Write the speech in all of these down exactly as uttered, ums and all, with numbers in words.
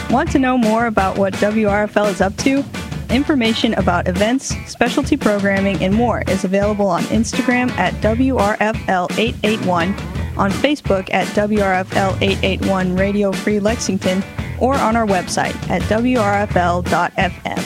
Want to know more about what W R F L is up to? Information about events, specialty programming, and more is available on Instagram at W R F L eight eight one, on Facebook at W R F L eight eight one Radio Free Lexington, or on our website at W R F L dot F M.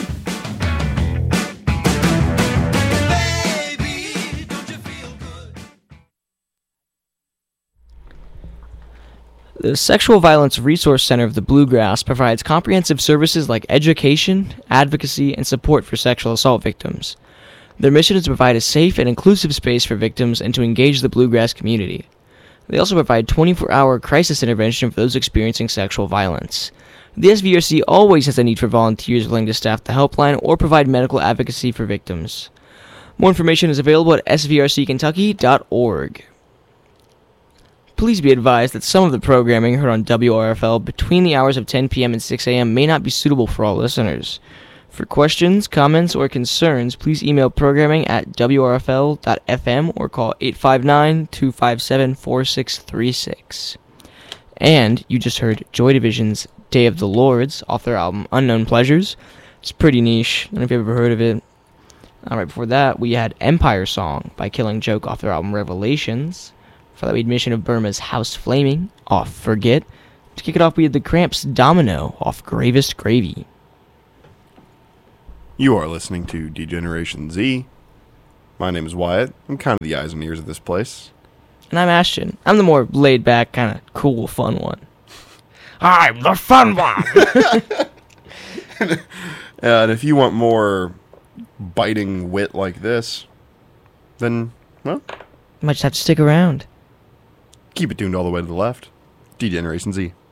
The Sexual Violence Resource Center of the Bluegrass provides comprehensive services like education, advocacy, and support for sexual assault victims. Their mission is to provide a safe and inclusive space for victims and to engage the Bluegrass community. They also provide twenty-four hour crisis intervention for those experiencing sexual violence. The S V R C always has a need for volunteers willing to staff the helpline or provide medical advocacy for victims. More information is available at S V R C Kentucky dot org. Please be advised that some of the programming heard on W R F L between the hours of ten p.m. and six a.m. may not be suitable for all listeners. For questions, comments, or concerns, please email programming at W R F L dot F M or call eight five nine, two five seven, four six three six. And you just heard Joy Division's Day of the Lords off their album Unknown Pleasures. It's pretty niche. I don't know if you've ever heard of it. All right, before that, we had Empire Song by Killing Joke off their album Revelations. For that, we had Mission of Burma's House Flaming off Forget. To kick it off, we had the Cramps' Domino off Gravest Gravy. You are listening to Degeneration Z. My name is Wyatt. I'm kind of the eyes and ears of this place. And I'm Ashton. I'm the more laid-back, kind of cool, fun one. I'm the fun one! And if you want more biting wit like this, then, well, You might just have to stick around. keep it tuned all the way to the left. Degeneration Z.